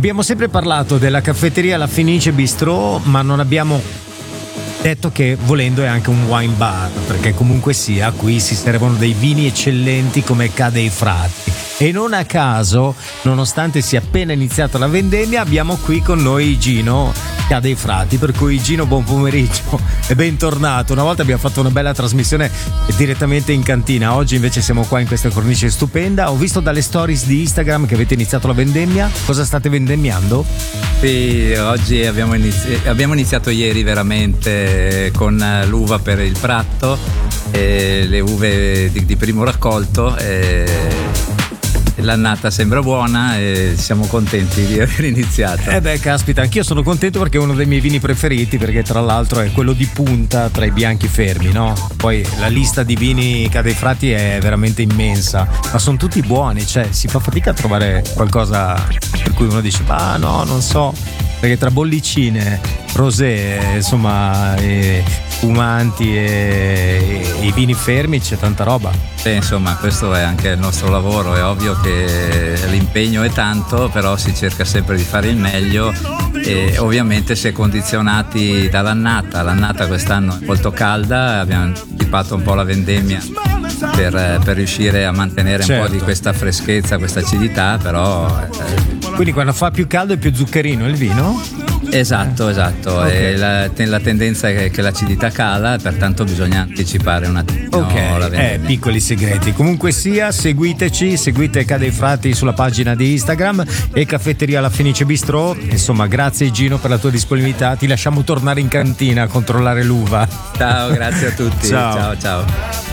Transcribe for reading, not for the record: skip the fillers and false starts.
Abbiamo sempre parlato della caffetteria La Fenice Bistrò, ma non abbiamo detto che volendo è anche un wine bar, perché comunque sia qui si servono dei vini eccellenti come Ca' dei Frati. E non a caso, nonostante sia appena iniziata la vendemmia, abbiamo qui con noi Gino Ca' dei Frati, per cui Gino, buon pomeriggio e bentornato. Una volta abbiamo fatto una bella trasmissione direttamente in cantina, oggi invece siamo qua in questa cornice stupenda. Ho visto dalle stories di Instagram che avete iniziato la vendemmia. Cosa state vendemmiando? Sì, oggi abbiamo iniziato ieri veramente con l'uva per il Prato, le uve di primo raccolto. L'annata sembra buona e siamo contenti di aver iniziato. Caspita, anch'io sono contento perché è uno dei miei vini preferiti, perché tra l'altro è quello di punta tra i bianchi fermi, no? Poi la lista di vini Ca' dei Frati è veramente immensa, ma sono tutti buoni, cioè si fa fatica a trovare qualcosa per cui uno dice ma no, non so, perché tra bollicine, rosé, insomma, fumanti e i vini fermi c'è tanta roba. Insomma, questo è anche il nostro lavoro, è ovvio che l'impegno è tanto, però si cerca sempre di fare il meglio e ovviamente si è condizionati dall'annata. L'annata quest'anno è molto calda, abbiamo anticipato un po' la vendemmia per riuscire a mantenere un po' di questa freschezza, questa acidità, però quindi quando fa più caldo è più zuccherino il vino? Esatto. Okay. E la tendenza è che l'acidità cala, pertanto bisogna anticipare un attimo la vendemmia. Piccoli segreti. Comunque sia, seguiteci, seguite Ca' dei Frati sulla pagina di Instagram e Caffetteria La Fenice Bistrò. Insomma, grazie Gino per la tua disponibilità. Ti lasciamo tornare in cantina a controllare l'uva. Ciao, grazie a tutti. Ciao. Ciao.